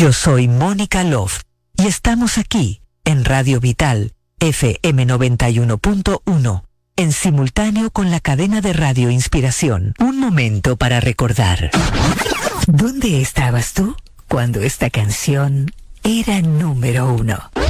Yo soy Mónica Love y estamos aquí en Radio Vital FM 91.1 en simultáneo con la cadena de Radio Inspiración. Un momento para recordar. ¿Dónde estabas tú cuando esta canción era número 1?